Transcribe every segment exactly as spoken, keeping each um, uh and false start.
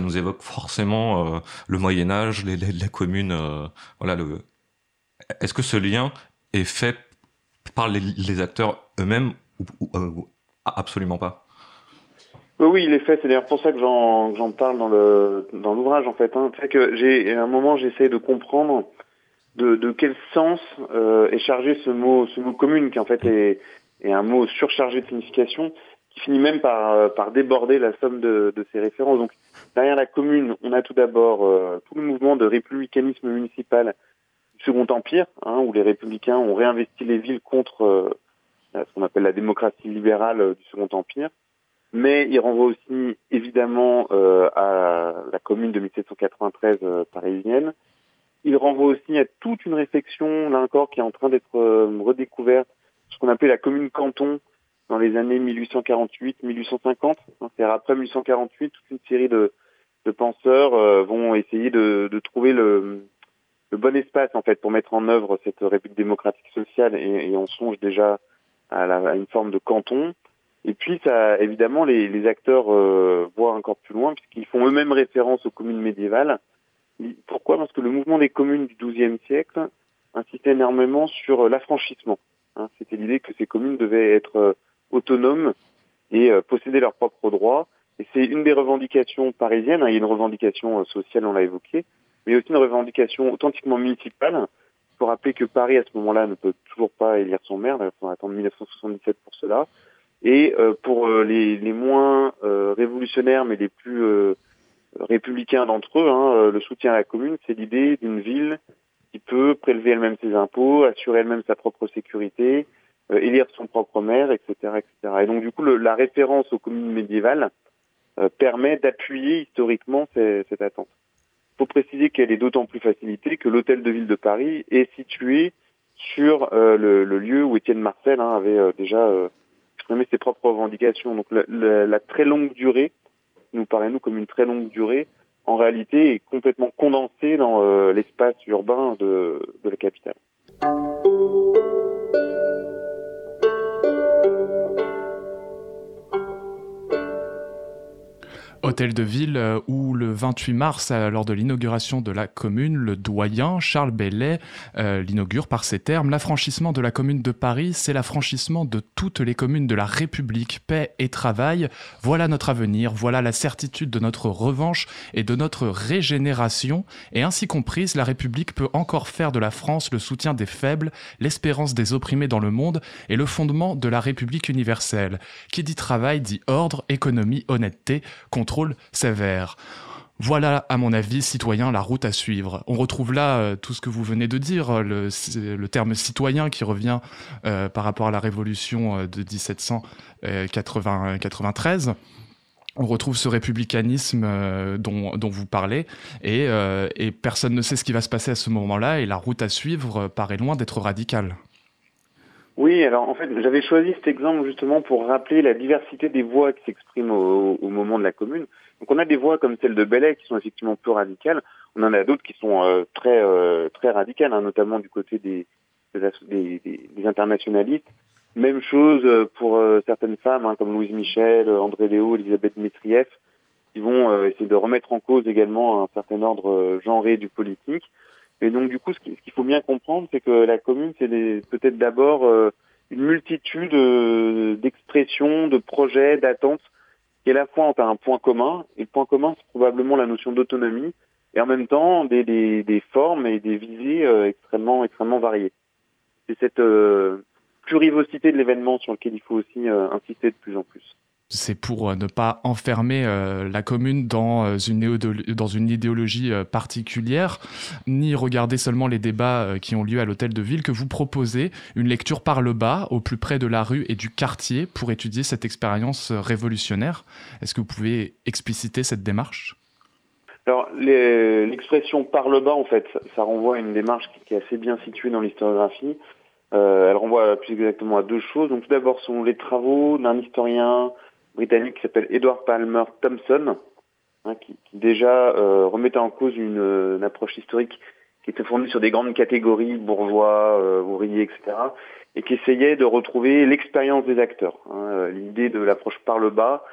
nous évoque forcément euh, le Moyen Âge, les, les, la commune. Euh, voilà, le... Est-ce que ce lien est fait par les, les acteurs eux-mêmes ou, ou, euh, ou absolument pas? Oui, oui, il est fait. C'est d'ailleurs pour ça que j'en, que j'en parle dans le dans l'ouvrage en fait. Hein. C'est que j'ai à un moment j'essaie de comprendre de, de quel sens euh, est chargé ce mot ce mot commune qui en fait est, est un mot surchargé de signification qui finit même par euh, par déborder la somme de, de ses références. Donc derrière la commune, on a tout d'abord euh, tout le mouvement de républicanisme municipal du Second Empire, hein, où les républicains ont réinvesti les villes contre euh, ce qu'on appelle la démocratie libérale euh, du Second Empire. Mais il renvoie aussi évidemment euh, à la commune de mille sept cent quatre-vingt-treize euh, parisienne. Il renvoie aussi à toute une réflexion, là encore, qui est en train d'être euh, redécouverte, ce qu'on appelait la commune canton dans les années mille huit cent quarante-huit à mille huit cent cinquante. C'est-à-dire après mille huit cent quarante-huit, toute une série de, de penseurs euh, vont essayer de, de trouver le, le bon espace en fait pour mettre en œuvre cette République démocratique sociale et, et on songe déjà à, la, à une forme de canton. Et puis, ça, évidemment, les, les acteurs euh, voient encore plus loin puisqu'ils font eux-mêmes référence aux communes médiévales. Pourquoi ? Parce que le mouvement des communes du douzième siècle insistait énormément sur l'affranchissement. Hein, c'était l'idée que ces communes devaient être euh, autonomes et euh, posséder leurs propres droits. Et c'est une des revendications parisiennes. Hein, il y a une revendication euh, sociale, on l'a évoqué, mais aussi une revendication authentiquement municipale. Il faut rappeler que Paris, à ce moment-là, ne peut toujours pas élire son maire. Il faut attendre mille neuf cent soixante-dix-sept pour cela. Et euh, pour euh, les, les moins euh, révolutionnaires, mais les plus euh, républicains d'entre eux, hein, euh, le soutien à la commune, c'est l'idée d'une ville qui peut prélever elle-même ses impôts, assurer elle-même sa propre sécurité, euh, élire son propre maire, et cetera, et cetera. Et donc du coup, le, la référence aux communes médiévales euh, permet d'appuyer historiquement ces, cette attente. Il faut préciser qu'elle est d'autant plus facilitée que l'hôtel de ville de Paris est situé sur euh, le, le lieu où Étienne Marcel hein, avait euh, déjà euh, exprimé ses propres revendications. Donc la, la, la très longue durée, qui nous paraît nous comme une très longue durée, en réalité est complètement condensée dans euh, l'espace urbain de, de la capitale. Hôtel de ville euh, où le vingt-huit mars, euh, lors de l'inauguration de la commune, le doyen Charles Baillet euh, l'inaugure par ces termes. L'affranchissement de la commune de Paris, c'est l'affranchissement de toutes les communes de la République. Paix et travail, voilà notre avenir, voilà la certitude de notre revanche et de notre régénération. Et ainsi comprise, la République peut encore faire de la France le soutien des faibles, l'espérance des opprimés dans le monde et le fondement de la République universelle. Qui dit travail dit ordre, économie, honnêteté, contrôle sévère. Voilà, à mon avis, citoyen, la route à suivre. On retrouve là euh, tout ce que vous venez de dire, le, le terme citoyen qui revient euh, par rapport à la révolution de dix-sept cent quatre-vingt-treize. On retrouve ce républicanisme euh, dont, dont vous parlez et, euh, et personne ne sait ce qui va se passer à ce moment-là et la route à suivre paraît loin d'être radicale. Oui, alors en fait, j'avais choisi cet exemple justement pour rappeler la diversité des voix qui s'expriment au, au moment de la commune. Donc on a des voix comme celle de Baillet qui sont effectivement peu radicales. On en a d'autres qui sont euh, très euh, très radicales, hein, notamment du côté des, des, des, des internationalistes. Même chose pour euh, certaines femmes hein, comme Louise Michel, André Léo, Elisabeth Métrieff, qui vont euh, essayer de remettre en cause également un certain ordre euh, genré du politique. Et donc du coup, ce qu'il faut bien comprendre, c'est que la commune, c'est des, peut-être d'abord euh, une multitude euh, d'expressions, de projets, d'attentes, qui à la fois ont un point commun. Et le point commun, c'est probablement la notion d'autonomie, et en même temps des, des, des formes et des visées euh, extrêmement, extrêmement variées. C'est cette euh, plurivocité de l'événement sur lequel il faut aussi euh, insister de plus en plus. C'est pour ne pas enfermer euh, la commune dans une, néo- dans une idéologie euh, particulière, ni regarder seulement les débats euh, qui ont lieu à l'hôtel de ville, que vous proposez une lecture par le bas, au plus près de la rue et du quartier, pour étudier cette expérience révolutionnaire. Est-ce que vous pouvez expliciter cette démarche ? Alors, les, l'expression par le bas, en fait, ça, ça renvoie à une démarche qui, qui est assez bien située dans l'historiographie. Euh, elle renvoie plus exactement à deux choses. Donc, tout d'abord, ce sont les travaux d'un historien britannique qui s'appelle Edward Palmer Thompson, hein, qui, qui déjà euh, remettait en cause une, une approche historique qui était fondée sur des grandes catégories, bourgeois, euh, ouvriers, et cetera, et qui essayait de retrouver l'expérience des acteurs. Hein. L'idée de l'approche par le bas,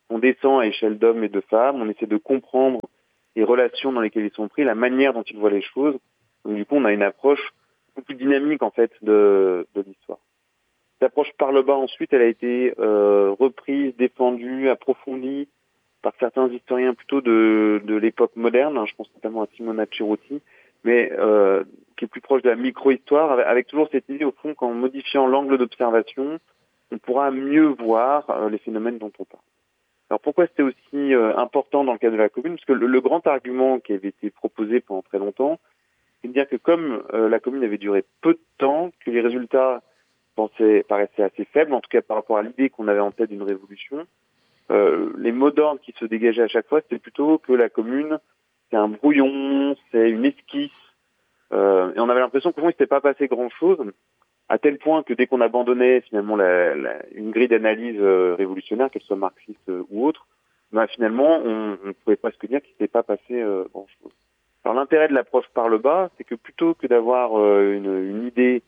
on descend à échelle d'hommes et de femmes, on essaie de comprendre les relations dans lesquelles ils sont pris, la manière dont ils voient les choses. Donc du coup, on a une approche beaucoup plus dynamique en fait de, de l'histoire. L'approche par le bas ensuite, elle a été euh, reprise, défendue, approfondie par certains historiens plutôt de, de l'époque moderne, hein, je pense notamment à Simona Cerutti, mais euh, qui est plus proche de la micro-histoire, avec, avec toujours cette idée au fond qu'en modifiant l'angle d'observation, on pourra mieux voir euh, les phénomènes dont on parle. Alors pourquoi c'était aussi euh, important dans le cas de la commune? Parce que le, le grand argument qui avait été proposé pendant très longtemps, c'est de dire que comme euh, la commune avait duré peu de temps, que les résultats pensaient, paraissaient assez faibles, en tout cas par rapport à l'idée qu'on avait en tête d'une révolution, euh, les mots d'ordre qui se dégageaient à chaque fois, c'était plutôt que la commune, c'est un brouillon, c'est une esquisse, euh, et on avait l'impression qu'au fond, il ne s'était pas passé grand-chose, à tel point que dès qu'on abandonnait finalement la, la, une grille d'analyse euh, révolutionnaire, qu'elle soit marxiste euh, ou autre, ben, finalement, on, on pouvait presque dire qu'il ne s'était pas passé euh, grand-chose. Alors l'intérêt de l'approche par le bas, c'est que plutôt que d'avoir euh, une, une idée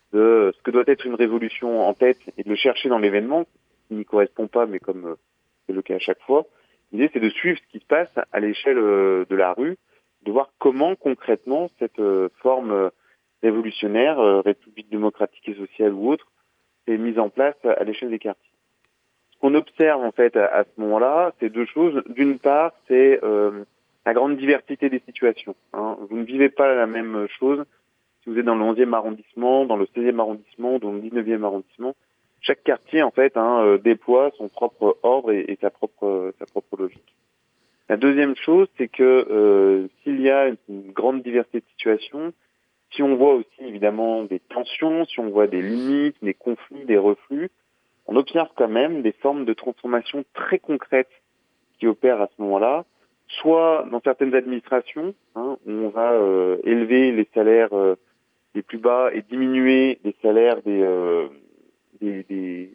de ce que doit être une révolution en tête et de le chercher dans l'événement, qui n'y correspond pas, mais comme euh, c'est le cas à chaque fois, l'idée c'est de suivre ce qui se passe à l'échelle euh, de la rue, de voir comment concrètement cette euh, forme euh, révolutionnaire, euh, république démocratique et sociale ou autre, est mise en place à l'échelle des quartiers. Ce qu'on observe en fait à, à ce moment-là, c'est deux choses. D'une part, c'est euh, la grande diversité des situations. Hein. Vous ne vivez pas la même chose si vous êtes dans le onzième arrondissement, dans le seizième arrondissement, dans le dix-neuvième arrondissement. Chaque quartier, en fait, hein, euh, déploie son propre ordre et, et sa propre euh, sa propre logique. La deuxième chose, c'est que euh, s'il y a une, une grande diversité de situations, si on voit aussi évidemment des tensions, si on voit des limites, des conflits, des reflux, on observe quand même des formes de transformation très concrètes qui opèrent à ce moment-là, soit dans certaines administrations, hein, où on va euh, élever les salaires euh, les plus bas et diminuer les salaires des euh, des, des,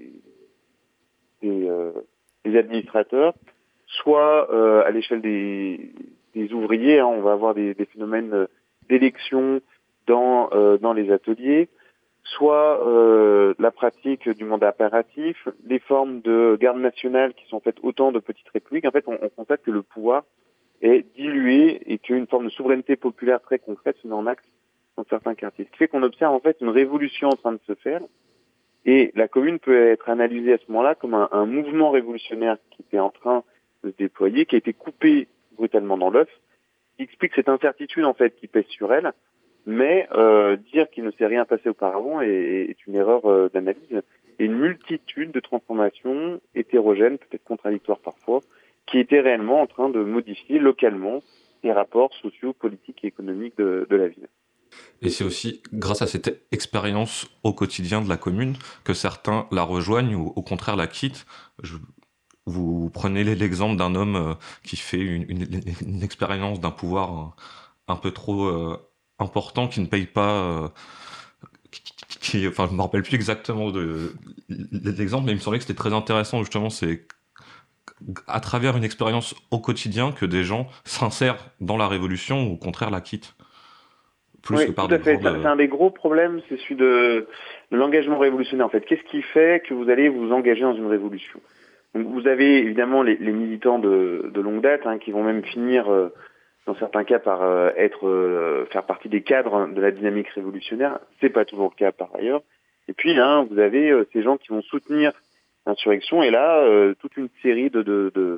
des, euh, des administrateurs, soit euh, à l'échelle des, des ouvriers, hein, on va avoir des, des phénomènes d'élection dans euh, dans les ateliers, soit euh, la pratique du mandat impératif, les formes de garde nationale qui sont en fait autant de petites républiques. En fait, on, on constate que le pouvoir est dilué et qu'une forme de souveraineté populaire très concrète se met en axe dans certains quartiers. Ce qui fait qu'on observe en fait une révolution en train de se faire, et la commune peut être analysée à ce moment-là comme un, un mouvement révolutionnaire qui était en train de se déployer, qui a été coupé brutalement dans l'œuf, qui explique cette incertitude en fait qui pèse sur elle. Mais euh, dire qu'il ne s'est rien passé auparavant est, est une erreur euh, d'analyse. Et une multitude de transformations hétérogènes, peut-être contradictoires parfois, qui étaient réellement en train de modifier localement les rapports sociaux, politiques et économiques de, de la ville. Et c'est aussi grâce à cette expérience au quotidien de la commune que certains la rejoignent ou au contraire la quittent. Je, vous prenez l'exemple d'un homme qui fait une, une, une expérience d'un pouvoir un peu trop euh, important, qui ne paye pas, euh, qui, qui, enfin je me rappelle plus exactement de, de l'exemple, mais il me semblait que c'était très intéressant justement, c'est à travers une expérience au quotidien que des gens s'insèrent dans la révolution ou au contraire la quittent. Plus Oui, que par tout à des fait. grandes... C'est un des gros problèmes, c'est celui de, de l'engagement révolutionnaire en fait. Qu'est-ce qui fait que vous allez vous engager dans une révolution? Donc vous avez évidemment les, les militants de, de longue date hein, qui vont même finir euh, dans certains cas par euh, être euh, faire partie des cadres de la dynamique révolutionnaire. C'est pas toujours le cas par ailleurs. Et puis là, vous avez euh, ces gens qui vont soutenir l'insurrection, et là, euh, toute une série de de, de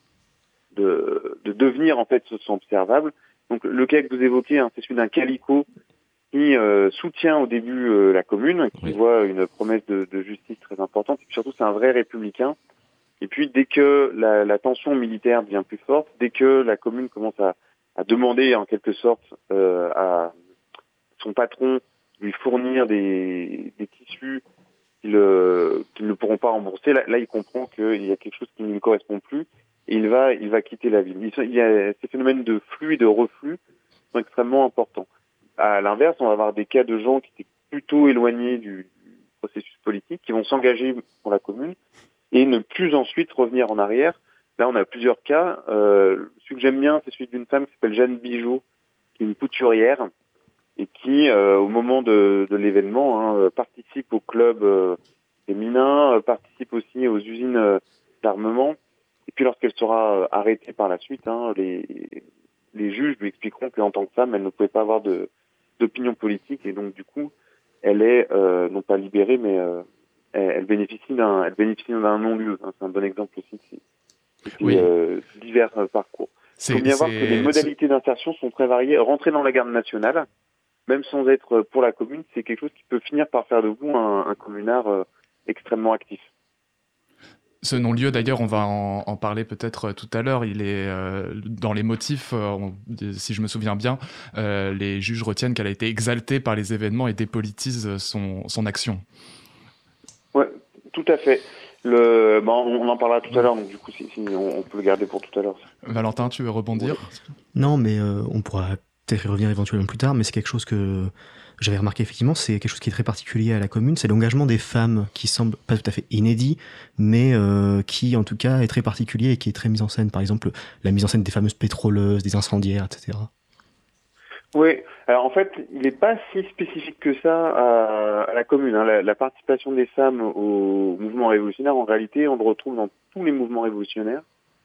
de de devenirs en fait sont observables. Donc le cas que vous évoquez, hein, c'est celui d'un Calico qui euh, soutient au début euh, la commune, qui oui. voit une promesse de, de justice très importante. Et puis surtout, c'est un vrai républicain. Et puis dès que la, la tension militaire devient plus forte, dès que la commune commence à, à demander en quelque sorte euh, à son patron de lui fournir des, des tissus qu'ils, euh, qu'ils ne pourront pas rembourser, là, là il comprend qu'il y a quelque chose qui ne lui correspond plus et il va il va quitter la ville. Il y a ces phénomènes de flux et de reflux sont extrêmement importants. À l'inverse, on va avoir des cas de gens qui étaient plutôt éloignés du, du processus politique, qui vont s'engager pour la commune et ne plus ensuite revenir en arrière. Là, on a plusieurs cas. Euh, celui que j'aime bien, c'est celui d'une femme qui s'appelle Jeanne Bigeot, qui est une couturière et qui, euh, au moment de, de l'événement, hein, participe au club euh, féminin, euh, participe aussi aux usines euh, d'armement Et puis lorsqu'elle sera arrêtée par la suite, hein, les, les juges lui expliqueront qu'en tant que femme, elle ne pouvait pas avoir de, d'opinion politique et donc du coup, elle est euh, non pas libérée, mais euh, elle, elle bénéficie d'un, elle bénéficie d'un non-lieu. Hein, c'est un bon exemple aussi de ces, de ces Oui. euh, divers euh, parcours. Il faut bien voir que les modalités d'insertion sont très variées. Rentrer dans la garde nationale, même sans être pour la commune, c'est quelque chose qui peut finir par faire de vous un, un communard euh, extrêmement actif. Ce non-lieu, d'ailleurs, on va en, en parler peut-être tout à l'heure. Il est euh, dans les motifs, euh, on, si je me souviens bien, euh, les juges retiennent qu'elle a été exaltée par les événements et dépolitisent son, son action. Ouais, tout à fait. Le, bon, on en parlera tout à l'heure, donc du coup, si, si, on, on peut le garder pour tout à l'heure. Valentin, tu veux rebondir ? Non, mais euh, on pourra peut-être y revenir éventuellement plus tard, mais c'est quelque chose que j'avais remarqué effectivement, c'est quelque chose qui est très particulier à la commune, c'est l'engagement des femmes qui semble pas tout à fait inédit, mais euh, qui en tout cas est très particulier et qui est très mis en scène. Par exemple, la mise en scène des fameuses pétroleuses, des incendiaires, et cetera. Oui, alors en fait, il n'est pas si spécifique que ça à, à la commune. Hein. La, la participation des femmes au mouvement révolutionnaire, en réalité, on le retrouve dans tous les mouvements révolutionnaires.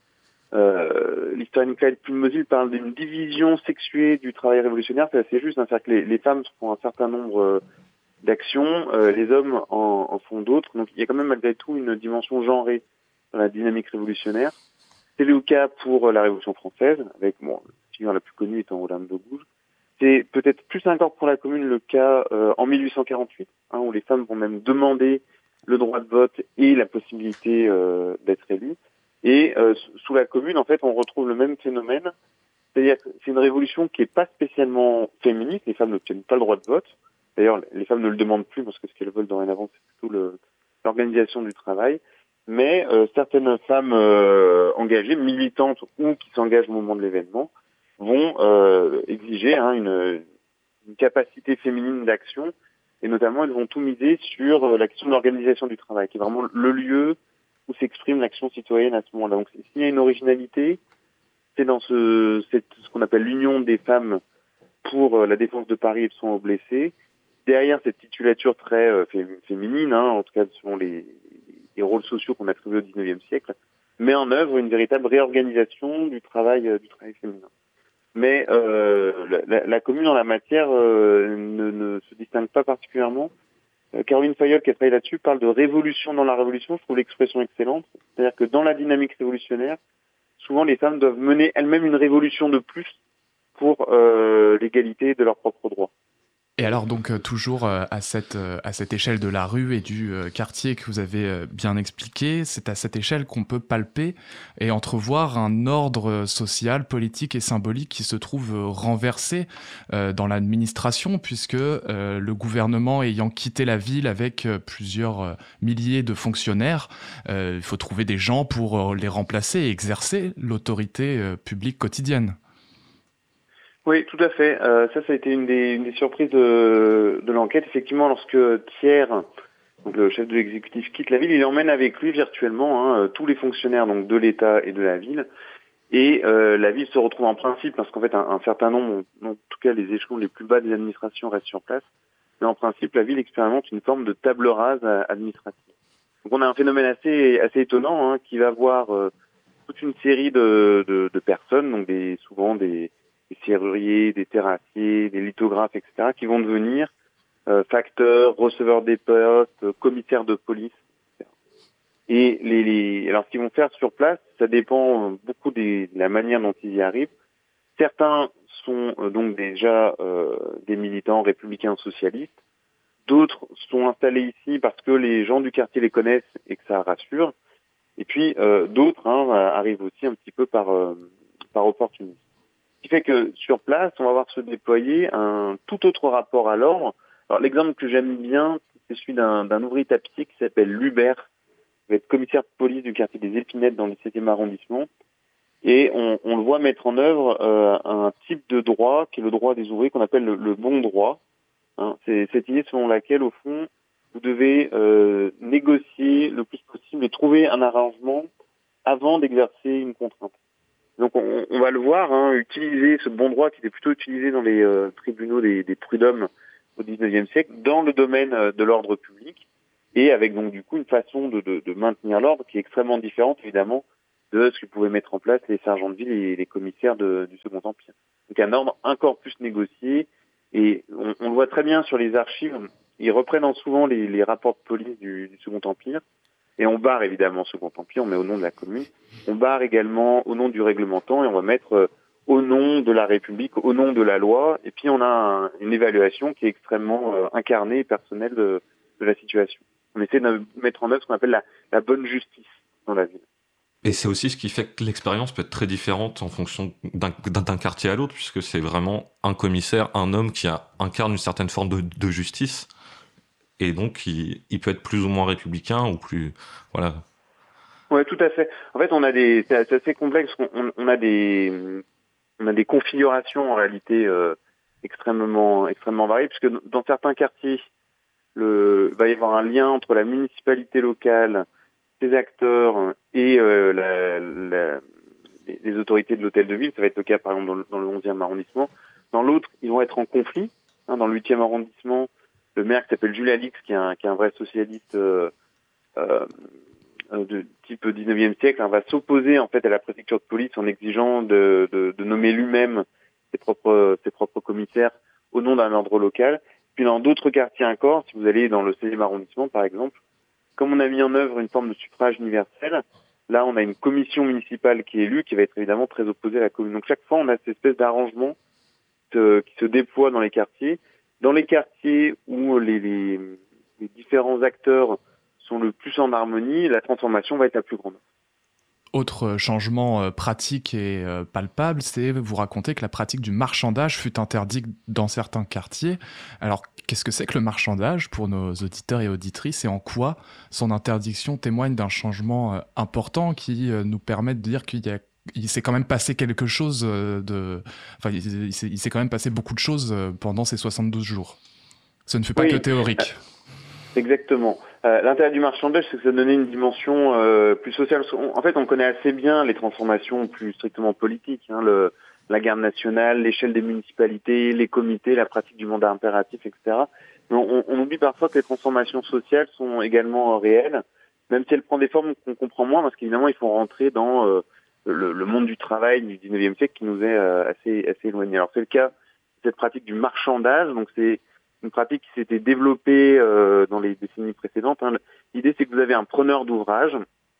Euh, l'historienne Claire Pulmozil parle d'une division sexuée du travail révolutionnaire, c'est assez juste, hein, c'est-à-dire que les, les femmes font un certain nombre euh, d'actions, euh, les hommes en, en font d'autres, donc il y a quand même malgré tout une dimension genrée dans la dynamique révolutionnaire. C'est le cas pour la Révolution française, avec bon, la figure la plus connue étant Olympe de Gouges. C'est peut-être plus encore pour la commune le cas euh, en mille huit cent quarante-huit, hein, où les femmes vont même demander le droit de vote et la possibilité euh, d'être élues. Et euh, sous la commune, en fait, on retrouve le même phénomène. C'est-à-dire que c'est une révolution qui n'est pas spécialement féministe. Les femmes n'obtiennent pas le droit de vote. D'ailleurs, les femmes ne le demandent plus parce que ce qu'elles veulent dorénavant, c'est plutôt le, l'organisation du travail. Mais euh, certaines femmes euh, engagées, militantes ou qui s'engagent au moment de l'événement, vont euh, exiger hein, une, une capacité féminine d'action. Et notamment, elles vont tout miser sur euh, la question de l'organisation du travail, qui est vraiment le lieu où s'exprime l'action citoyenne à ce moment-là. Donc, s'il y a une originalité, c'est dans ce, c'est ce qu'on appelle l'Union des femmes pour la défense de Paris et de son blessés. Derrière cette titulature très euh, féminine, hein, en tout cas selon les, les rôles sociaux qu'on attribue au dix-neuvième siècle, met en œuvre une véritable réorganisation du travail, euh, du travail féminin. Mais euh, la, la commune en la matière euh, ne, ne se distingue pas particulièrement. Caroline Fayolle, qui a travaillé là-dessus, parle de révolution dans la révolution. Je trouve l'expression excellente. C'est-à-dire que dans la dynamique révolutionnaire, souvent les femmes doivent mener elles-mêmes une révolution de plus pour euh, l'égalité de leurs propres droits. Et alors donc euh, toujours euh, à cette euh, à cette échelle de la rue et du euh, quartier que vous avez euh, bien expliqué, c'est à cette échelle qu'on peut palper et entrevoir un ordre social, politique et symbolique qui se trouve euh, renversé euh, dans l'administration, puisque euh, le gouvernement ayant quitté la ville avec euh, plusieurs euh, milliers de fonctionnaires, euh, il faut trouver des gens pour euh, les remplacer et exercer l'autorité euh, publique quotidienne. Oui, tout à fait. Euh, ça, ça a été une des, une des surprises de, de l'enquête. Effectivement, lorsque Thiers, donc le chef de l'exécutif, quitte la ville, il emmène avec lui virtuellement hein, tous les fonctionnaires donc de l'État et de la ville. Et euh, la ville se retrouve en principe, parce qu'en fait, un, un certain nombre, en tout cas les échelons les plus bas des administrations restent sur place. Mais en principe, la ville expérimente une forme de table rase administrative. Donc on a un phénomène assez, assez étonnant hein, qui va voir euh, toute une série de, de, de personnes, donc des, souvent des des serruriers, des terrassiers, des lithographes, et cetera, qui vont devenir euh, facteurs, receveurs des postes, commissaires de police, et cetera. Et les, les, alors ce qu'ils vont faire sur place, ça dépend beaucoup des, de la manière dont ils y arrivent. Certains sont euh, donc déjà euh, des militants républicains socialistes. D'autres sont installés ici parce que les gens du quartier les connaissent et que ça rassure. Et puis euh, d'autres hein, arrivent aussi un petit peu par, euh, par opportunisme. Ce qui fait que sur place, on va voir se déployer un tout autre rapport à l'ordre. Alors l'exemple que j'aime bien, c'est celui d'un, d'un ouvrier tapissier qui s'appelle Lubert, qui va être commissaire de police du quartier des Épinettes dans le dix-septième arrondissement. Et on, on le voit mettre en œuvre euh, un type de droit qui est le droit des ouvriers qu'on appelle le, le bon droit. Hein, c'est cette idée selon laquelle, au fond, vous devez euh, négocier le plus possible et trouver un arrangement avant d'exercer une contrainte. Donc on, on va le voir, hein, utiliser ce bon droit qui était plutôt utilisé dans les euh, tribunaux des, des prud'hommes au dix-neuvième siècle dans le domaine euh, de l'ordre public et avec donc du coup une façon de, de, de maintenir l'ordre qui est extrêmement différente évidemment de ce que pouvaient mettre en place les sergents de ville et les commissaires de, du Second Empire. Donc un ordre encore plus négocié, et on, on le voit très bien sur les archives, ils reprennent souvent les, les rapports de police du, du Second Empire, et on barre évidemment le Second Empire, on met au nom de la commune, on barre également au nom du réglementant, et on va mettre euh, au nom de la République, au nom de la loi, et puis on a un, une évaluation qui est extrêmement euh, incarnée et personnelle de, de la situation. On essaie de mettre en œuvre ce qu'on appelle la, la bonne justice dans la ville. Et c'est aussi ce qui fait que l'expérience peut être très différente en fonction d'un, d'un, d'un quartier à l'autre, puisque c'est vraiment un commissaire, un homme qui a, incarne une certaine forme de, de justice, et donc il, il peut être plus ou moins républicain ou plus, voilà. Ouais, tout à fait. En fait, on a des, c'est, c'est assez complexe. On, on a des, on a des configurations en réalité euh, extrêmement, extrêmement variées, puisque dans certains quartiers, le, va y avoir un lien entre la municipalité locale, ses acteurs et euh, la, la, les, les autorités de l'hôtel de ville. Ça va être le cas par exemple dans le, dans le onzième arrondissement. Dans l'autre, ils vont être en conflit. Hein, dans le huitième arrondissement, le maire qui s'appelle Jules Alix, qui est un, qui est un vrai socialiste euh, euh, de type dix-neuvième siècle, hein, va s'opposer en fait à la préfecture de police en exigeant de, de, de nommer lui-même ses propres, ses propres commissaires au nom d'un ordre local. Puis dans d'autres quartiers encore, si vous allez dans le seizième arrondissement par exemple, comme on a mis en œuvre une forme de suffrage universel, là on a une commission municipale qui est élue, qui va être évidemment très opposée à la commune. Donc chaque fois on a cette espèce d'arrangement de, qui se déploie dans les quartiers. Dans les quartiers où les, les, les différents acteurs sont le plus en harmonie, la transformation va être la plus grande. Autre changement pratique et palpable, c'est vous raconter que la pratique du marchandage fut interdite dans certains quartiers. Alors, qu'est-ce que c'est que le marchandage pour nos auditeurs et auditrices, et en quoi son interdiction témoigne d'un changement important qui nous permet de dire qu'il y a il s'est quand même passé quelque chose de... Enfin, il s'est, il s'est quand même passé beaucoup de choses pendant ces soixante-douze jours. Ce ne fut pas oui. que théorique. Exactement. Euh, l'intérêt du marchandage, c'est que ça donnait une dimension euh, plus sociale. En fait, on connaît assez bien les transformations plus strictement politiques, hein, le, la garde nationale, l'échelle des municipalités, les comités, la pratique du mandat impératif, et cetera. Mais on, on oublie parfois que les transformations sociales sont également réelles, même si elles prennent des formes qu'on comprend moins, parce qu'évidemment, il faut rentrer dans euh, le, le monde du travail du dix-neuvième siècle qui nous est euh, assez, assez éloigné. Alors, c'est le cas de cette pratique du marchandage, donc c'est une pratique qui s'était développée euh, dans les décennies précédentes. Hein. L'idée, c'est que vous avez un preneur d'ouvrage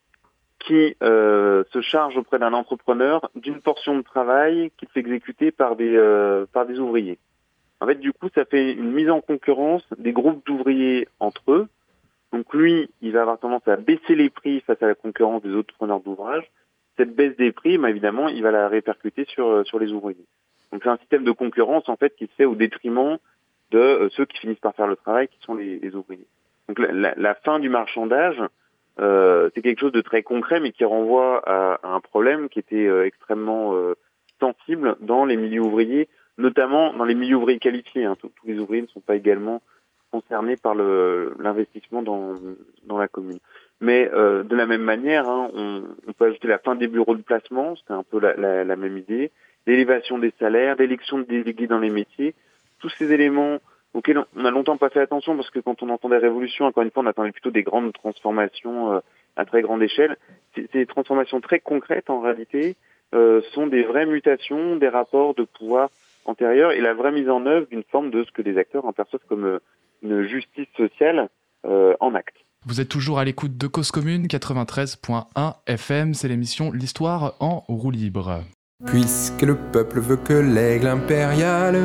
qui euh, se charge auprès d'un entrepreneur d'une portion de travail qui se fait exécuter par des euh, par des ouvriers. En fait, du coup, ça fait une mise en concurrence des groupes d'ouvriers entre eux. Donc lui, il va avoir tendance à baisser les prix face à la concurrence des autres preneurs d'ouvrage. Cette baisse des prix, bah, évidemment, il va la répercuter sur sur les ouvriers. Donc c'est un système de concurrence en fait qui se fait au détriment de euh, ceux qui finissent par faire le travail, qui sont les, les ouvriers. Donc la, la, la fin du marchandage, euh, c'est quelque chose de très concret, mais qui renvoie à, à un problème qui était euh, extrêmement euh, sensible dans les milieux ouvriers, notamment dans les milieux ouvriers qualifiés. Hein. Tous, tous les ouvriers ne sont pas également concernés par le, l'investissement dans, dans la commune. Mais euh, de la même manière, hein, on, on peut ajouter la fin des bureaux de placement, c'était un peu la, la, la même idée, l'élévation des salaires, l'élection de délégués dans les métiers, tous ces éléments auxquels on a longtemps pas fait attention, parce que quand on entendait révolution, encore une fois, on attendait plutôt des grandes transformations euh, à très grande échelle. Ces, ces transformations très concrètes, en réalité, euh, sont des vraies mutations des rapports de pouvoir antérieurs et la vraie mise en œuvre d'une forme de ce que les acteurs en perçoivent comme euh, une justice sociale euh, en acte. Vous êtes toujours à l'écoute de Cause Commune, quatre-vingt-treize point un F M, c'est l'émission L'Histoire en roue libre. Puisque le peuple veut que l'aigle impérial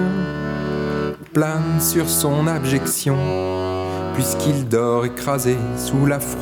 plane sur son abjection, puisqu'il dort écrasé sous la froide